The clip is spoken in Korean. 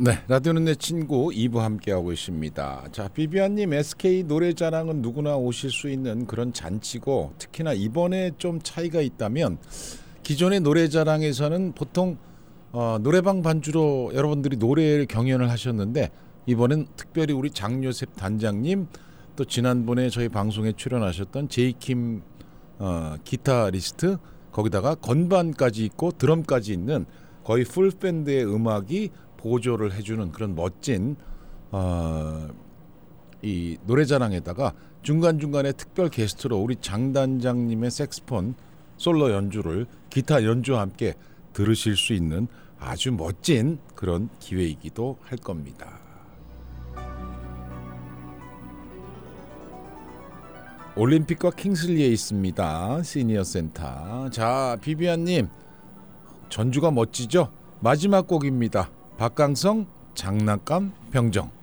네, 라디오는 내 친구 2부 함께하고 있습니다. 자, 비비안님, SK 노래자랑은 누구나 오실 수 있는 그런 잔치고, 특히나 이번에 좀 차이가 있다면 기존의 노래자랑에서는 보통 노래방 반주로 여러분들이 노래 경연을 하셨는데, 이번엔 특별히 우리 장요셉 단장님, 또 지난번에 저희 방송에 출연하셨던 제이킴 기타리스트, 거기다가 건반까지 있고 드럼까지 있는 거의 풀밴드의 음악이 보조를 해주는 그런 멋진 이 노래자랑에다가 중간중간에 특별 게스트로 우리 장 단장님의 색스폰 솔로 연주를 기타 연주와 함께 들으실 수 있는 아주 멋진 그런 기회이기도 할 겁니다. 올림픽과 킹슬리에 있습니다. 시니어 센터. 자, 비비안님, 전주가 멋지죠? 마지막 곡입니다. 박강성 장난감 병정.